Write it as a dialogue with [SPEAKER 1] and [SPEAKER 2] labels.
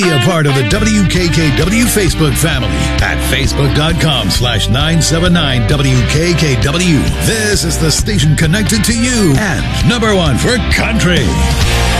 [SPEAKER 1] Be a part of the WKKW Facebook family at facebook.com/979WKKW. This is the station connected to you and number one for country.